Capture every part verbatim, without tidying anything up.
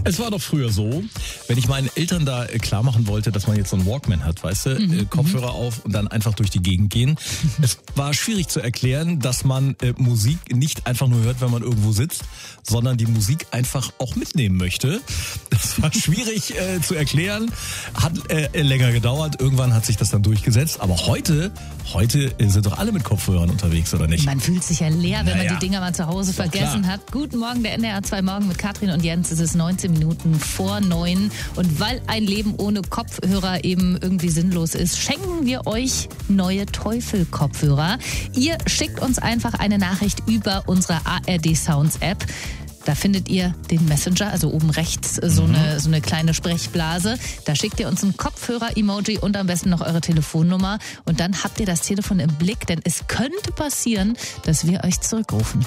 Es war doch früher so, wenn ich meinen Eltern da klar machen wollte, dass man jetzt so einen Walkman hat, weißt du, mhm. Kopfhörer auf und dann einfach durch die Gegend gehen. Mhm. Es war schwierig zu erklären, dass man äh, Musik nicht einfach nur hört, wenn man irgendwo sitzt, sondern die Musik einfach auch mitnehmen möchte. Das war schwierig äh, zu erklären, hat äh, länger gedauert. Irgendwann hat sich das dann durchgesetzt. Aber heute, heute sind doch alle mit Kopfhörern unterwegs, oder nicht? Man fühlt sich ja leer, wenn naja. man die Dinger mal zu Hause vergessen klar. hat. Guten Morgen, der N D R zwei Morgen mit Katrin und Jens. Es ist neunzehn Minuten vor neun. Und weil ein Leben ohne Kopfhörer eben irgendwie sinnlos ist, schenken wir euch neue Teufel-Kopfhörer. Ihr schickt uns einfach eine Nachricht über unsere A R D Sounds App. Da findet ihr den Messenger, also oben rechts so eine, so eine kleine Sprechblase. Da schickt ihr uns ein Kopfhörer-Emoji und am besten noch eure Telefonnummer. Und dann habt ihr das Telefon im Blick, denn es könnte passieren, dass wir euch zurückrufen.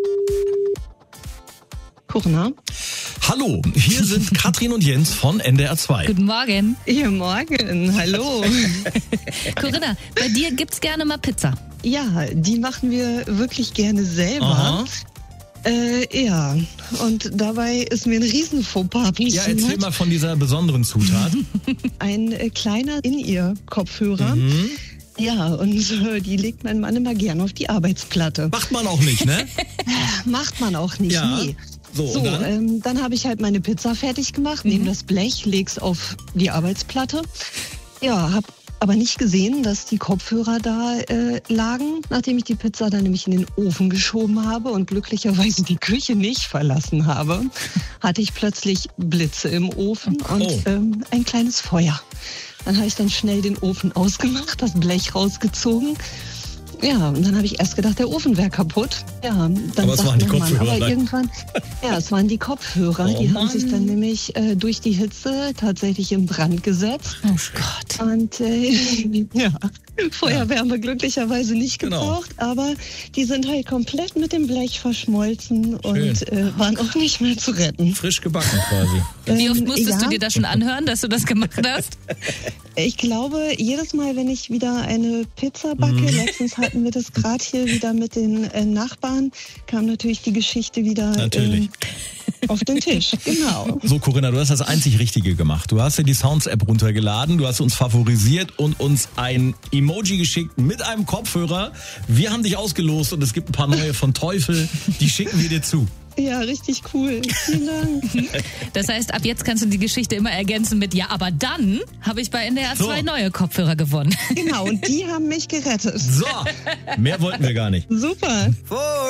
Corinna. Hallo, hier sind Katrin und Jens von N D R zwei. Guten Morgen. Ja, morgen. Hallo. Corinna, bei dir gibt's gerne mal Pizza. Ja, die machen wir wirklich gerne selber. Aha. Äh, ja, und dabei ist mir ein riesen Fauxpas passiert. Ja, erzähl mal von dieser besonderen Zutat. Ein äh, kleiner In-Ear-Kopfhörer. Mhm. Ja, und äh, die legt mein Mann immer gerne auf die Arbeitsplatte. Macht man auch nicht, ne? Macht man auch nicht, Ja. nee. So, So, und dann? ähm, dann habe ich halt meine Pizza fertig gemacht, Mhm. nehme das Blech, leg's auf die Arbeitsplatte. Ja, hab aber nicht gesehen, dass die Kopfhörer da äh, lagen, nachdem ich die Pizza dann nämlich in den Ofen geschoben habe und glücklicherweise die Küche nicht verlassen habe, hatte ich plötzlich Blitze im Ofen Oh. und ähm, ein kleines Feuer. Dann habe ich dann schnell den Ofen ausgemacht, das Blech rausgezogen. Ja, und dann habe ich erst gedacht, der Ofen wäre kaputt. Ja, dann Aber es sagt waren die mein Mann, Kopfhörer, aber nein. irgendwann, ja, es waren die Kopfhörer. Oh die Mann. haben sich dann nämlich äh, durch die Hitze tatsächlich in Brand gesetzt. Oh Gott. Und äh, ja, Feuerwehr haben wir glücklicherweise nicht Genau. gebraucht, aber die sind halt komplett mit dem Blech verschmolzen und äh, waren auch nicht mehr zu retten. Frisch gebacken quasi. Wie oft Ähm, musstest ja, du dir das schon anhören, dass du das gemacht hast? Ich glaube, jedes Mal, wenn ich wieder eine Pizza backe, Mhm. letztens hatten wir das gerade hier wieder mit den äh, Nachbarn, kam natürlich die Geschichte wieder Natürlich. ähm, auf den Tisch. Genau. So, Corinna, du hast das einzig Richtige gemacht. Du hast dir die Sounds-App runtergeladen, du hast uns favorisiert und uns ein Emoji geschickt mit einem Kopfhörer. Wir haben dich ausgelost und es gibt ein paar neue von Teufel, die schicken wir dir zu. Ja, richtig cool. Vielen Dank. Das heißt, ab jetzt kannst du die Geschichte immer ergänzen mit ja, aber dann habe ich bei N D R zwei So. neue Kopfhörer gewonnen. Genau, und die haben mich gerettet. So, mehr wollten wir gar nicht. Super.